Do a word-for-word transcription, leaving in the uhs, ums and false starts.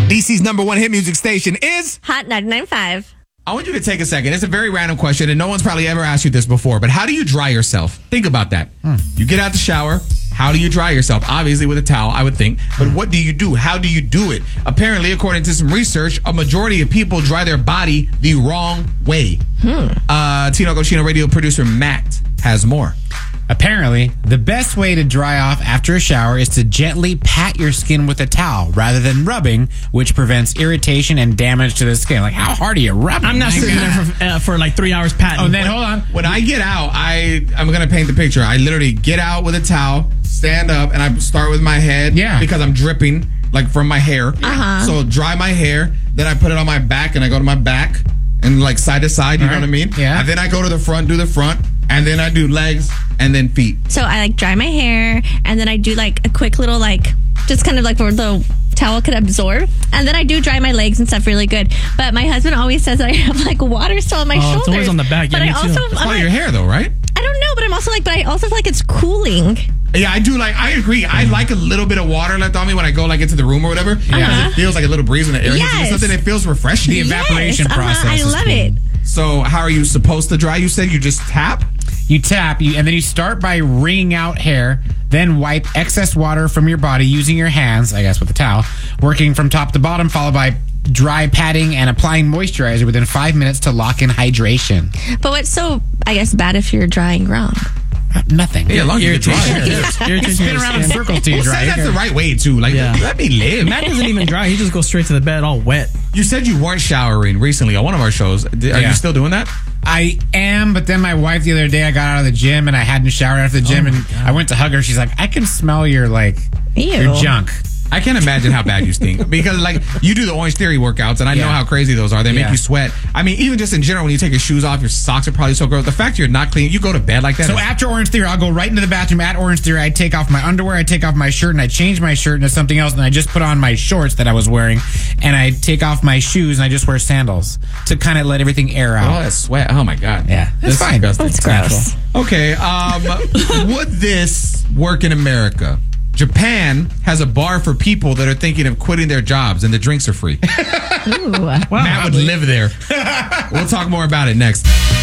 D C's number one hit music station is Hot ninety-nine point five. I want you to take a second. It's a very random question, and no one's probably ever asked you this before, but how do you dry yourself? Think about that. Hmm. You get out the shower. How do you dry yourself? Obviously with a towel, I would think. But what do you do? How do you do it? Apparently, according to some research, a majority of people dry their body the wrong way. Hmm. Uh, Tino Cochino radio producer Matt has more. Apparently, the best way to dry off after a shower is to gently pat your skin with a towel rather than rubbing, which prevents irritation and damage to the skin. Like, how hard are you rubbing? I'm not My sitting God. there for, uh, for like three hours patting. Oh, then hold on. When I get out, I, I'm going to paint the picture. I literally get out with a towel, stand up, and I start with my head. Yeah. Because I'm dripping, like, from my hair. Uh-huh. So dry my hair. Then I put it on my back, and I go to my back, and, like, side to side, you All know right. what I mean? Yeah. And then I go to the front, do the front, and then I do legs, and then feet. So I like dry my hair, and then I do like a quick little like, just kind of like where the towel could absorb. And then I do dry my legs and stuff really good. But my husband always says that I have like water still on my Oh, shoulders. it's always on the back. Yeah, but me I too. also, It's I'm It's part like, of your hair, though, right? I don't know, but I'm also like, but I also feel like it's cooling. Yeah, I do like, I agree. I like a little bit of water left on me when I go like into the room or whatever. Yeah. Uh-huh. It feels like a little breeze when the air hits you or Yes. something. It feels refreshing. The evaporation Yes, uh-huh, process I is love cool. it. So how are you supposed to dry? You said you just tap? You tap, you, and then you start by wringing out hair, then wipe excess water from your body using your hands, I guess with a towel, working from top to bottom, followed by dry patting and applying moisturizer within five minutes to lock in hydration. But what's so, I guess, bad if you're drying wrong? Nothing. Yeah, as long as you get dry. Irritation. Yeah. Irritation Spin to the around in skin. circles to you, Who says dry. that's the right way, too? Like, Yeah. let me live. Matt doesn't even dry. He just goes straight to the bed all wet. You said you weren't showering recently on one of our shows. Are Yeah. you still doing that? I am, but then my wife the other day, I got out of the gym and I hadn't showered after the gym, Oh my and God. I went to hug her. She's like, I can smell your like Ew. your junk. I can't imagine how bad you stink because, like, you do the Orange Theory workouts, and I know Yeah. how crazy those are. They make Yeah. you sweat. I mean, even just in general, when you take your shoes off, your socks are probably so gross. The fact you're not clean, you go to bed like that. So is- after Orange Theory, I'll go right into the bathroom at Orange Theory. I take off my underwear, I take off my shirt, and I change my shirt into something else, and I just put on my shorts that I was wearing, and I take off my shoes, and I just wear sandals to kind of let everything air all out. that sweat. Oh my god. Yeah, that's it's fine. disgusting. That's gross. Okay. Um, would this work in America? Japan has a bar for people that are thinking of quitting their jobs, and the drinks are free. Ooh. Matt would live there. We'll talk more about it next.